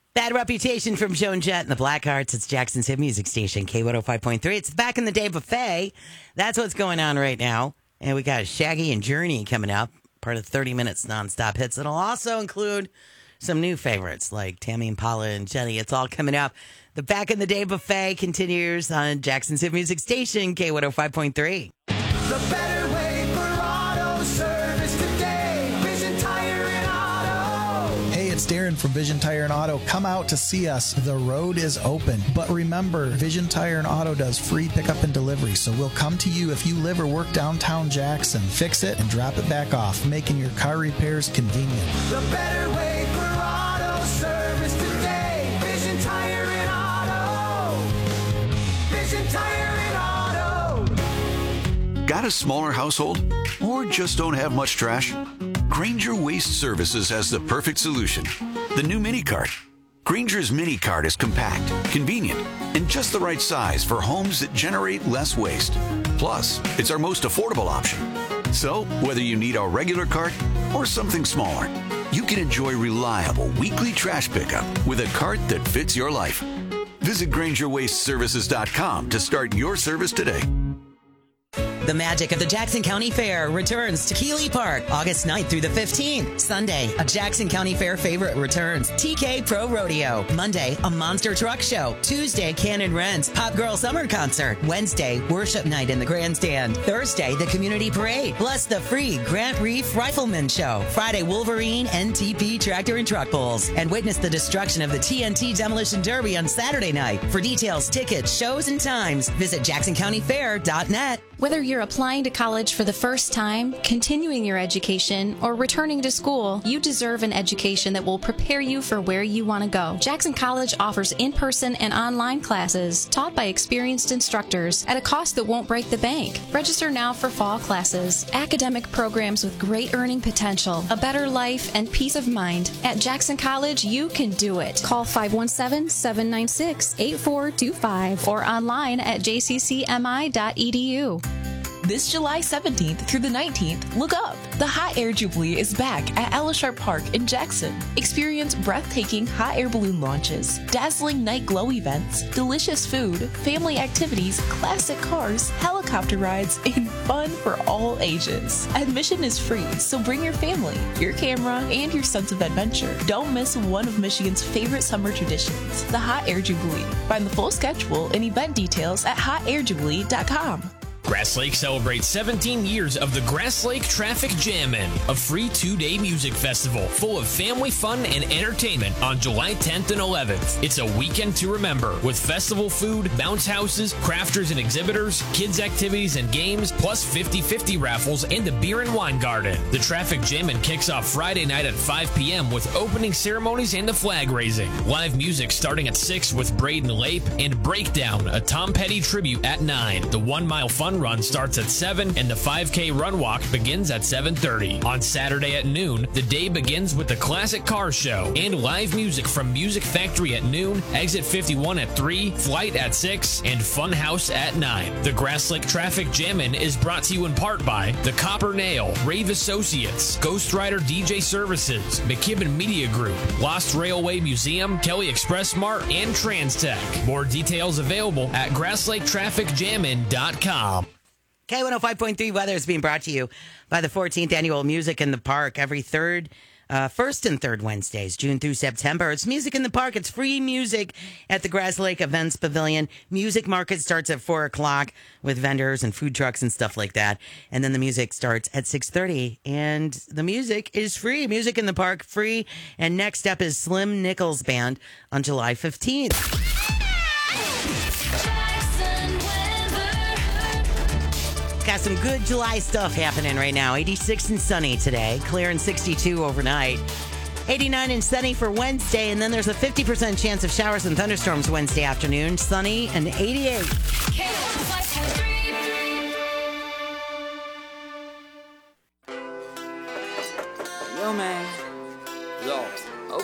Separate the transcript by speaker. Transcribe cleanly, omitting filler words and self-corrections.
Speaker 1: Bad Reputation from Joan Jett and the Blackhearts. It's Jackson's hit music station, K105.3. It's the Back in the Day buffet. That's what's going on right now. And we got Shaggy and Journey coming up, part of 30 Minutes nonstop hits. It'll also include some new favorites like Tammy Impala and Jenny. It's all coming up. The Back in the Day buffet continues on Jackson's hit music station, K105.3.
Speaker 2: The better way for auto service today. Vision Tire and Auto.
Speaker 3: Hey, it's Darren from Vision Tire and Auto. Come out to see us. The road is open. But remember, Vision Tire and Auto does free pickup and delivery, so we'll come to you if you live or work downtown Jackson. Fix it and drop it back off, making your car repairs convenient.
Speaker 2: The better way for auto service today. Vision Tire and Auto. Vision Tire and Auto.
Speaker 4: Got a smaller household? Or just don't have much trash? Granger Waste Services has the perfect solution. The new Mini Cart. Granger's Mini Cart is compact, convenient, and just the right size for homes that generate less waste. Plus, it's our most affordable option. So, whether you need our regular cart or something smaller, you can enjoy reliable weekly trash pickup with a cart that fits your life. Visit GrangerWasteServices.com to start your service today.
Speaker 1: The magic of the Jackson County Fair returns to Keeley Park August 9th through the 15th. Sunday, a Jackson County Fair favorite returns, TK Pro Rodeo. Monday, a monster truck show. Tuesday, Cannon Rents Pop Girl Summer Concert. Wednesday, worship night in the grandstand. Thursday, the community parade. Plus the free Grant Reef Rifleman Show. Friday, Wolverine NTP Tractor and Truck Pulls. And witness the destruction of the TNT Demolition Derby on Saturday night. For details, tickets, shows, and times, visit JacksonCountyFair.net.
Speaker 5: Whether you're applying to college for the first time, continuing your education, or returning to school, you deserve an education that will prepare you for where you want to go. Jackson College offers in-person and online classes taught by experienced instructors at a cost that won't break the bank. Register now for fall classes. Academic programs with great earning potential, a better life, and peace of mind. At Jackson College, you can do it. Call 517-796-8425 or online at jccmi.edu.
Speaker 6: This July 17th through the 19th, look up. The Hot Air Jubilee is back at Ella Sharp Park in Jackson. Experience breathtaking hot air balloon launches, dazzling night glow events, delicious food, family activities, classic cars, helicopter rides, and fun for all ages. Admission is free, so bring your family, your camera, and your sense of adventure. Don't miss one of Michigan's favorite summer traditions, the Hot Air Jubilee. Find the full schedule and event details at hotairjubilee.com.
Speaker 7: Grass Lake celebrates 17 years of the Grass Lake Traffic Jammin', a free 2-day music festival full of family fun and entertainment on July 10th and 11th. It's a weekend to remember with festival food, bounce houses, crafters and exhibitors, kids activities and games, plus 50/50 raffles and the beer and wine garden. The Traffic Jammin' kicks off Friday night at 5 p.m. with opening ceremonies and the flag raising. Live music starting at 6 with Braden Lape and Breakdown, a Tom Petty tribute at 9. The 1 mile fun run starts at 7 and the 5K run walk begins at 7:30. On Saturday at noon, the day begins with the Classic Car Show and live music from Music Factory at noon, Exit 51 at 3, Flight at 6, and Fun House at 9. The Grass Lake Traffic Jammin' is brought to you in part by The Copper Nail, Rave Associates, Ghost Rider DJ Services, McKibben Media Group, Lost Railway Museum, Kelly Express Mart, and TransTech. More details available at grasslaketrafficjammin.com.
Speaker 1: K105.3 weather is being brought to you by the 14th Annual Music in the Park every first and third Wednesdays, June through September. It's Music in the Park. It's free music at the Grass Lake Events Pavilion. Music market starts at 4 o'clock with vendors and food trucks and stuff like that. And then the music starts at 6:30. And the music is free. Music in the Park, free. And next up is Slim Nichols Band on July 15th. Got some good July stuff happening right now. 86 and sunny today. Clear and 62 overnight. 89 and sunny for Wednesday. And then there's a 50% chance of showers and thunderstorms Wednesday afternoon. Sunny and 88.